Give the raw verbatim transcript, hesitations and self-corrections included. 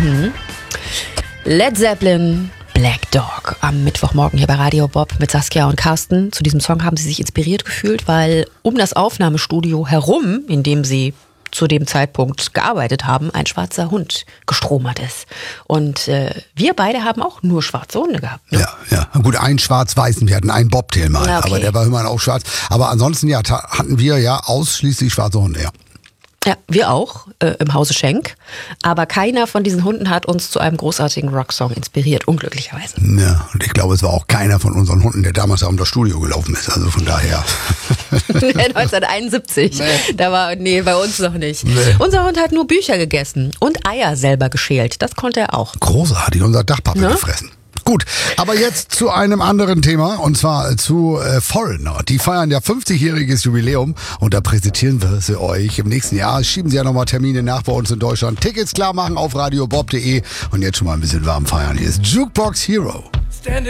Mhm. Led Zeppelin, Black Dog. Am Mittwochmorgen hier bei Radio Bob mit Saskia und Carsten. Zu diesem Song haben sie sich inspiriert gefühlt, weil um das Aufnahmestudio herum, in dem sie zu dem Zeitpunkt gearbeitet haben, ein schwarzer Hund gestromert ist. Und äh, wir beide haben auch nur schwarze Hunde gehabt. Ne? Ja, ja. Gut, einen schwarz-weißen. Wir hatten einen Bobtail mal, okay. aber der war immerhin auch schwarz. Aber ansonsten ja, hatten wir ja ausschließlich schwarze Hunde, ja. Ja, wir auch äh, im Hause Schenk. Aber keiner von diesen Hunden hat uns zu einem großartigen Rocksong inspiriert, unglücklicherweise. Ja, und ich glaube, es war auch keiner von unseren Hunden, der damals um das Studio gelaufen ist. Also von daher. neunzehnhunderteinundsiebzig. Nee. Da war, nee, bei uns noch nicht. Nee. Unser Hund hat nur Bücher gegessen und Eier selber geschält. Das konnte er auch. Großartig, unser Dachpappe Ne? gefressen. Gut, aber jetzt zu einem anderen Thema, und zwar zu äh, Foreigner. Die feiern ja fünfzigjähriges Jubiläum und da präsentieren wir sie euch im nächsten Jahr. Schieben sie ja nochmal Termine nach bei uns in Deutschland. Tickets klar machen auf radiobob punkt de und jetzt schon mal ein bisschen warm feiern. Hier ist Jukebox Hero.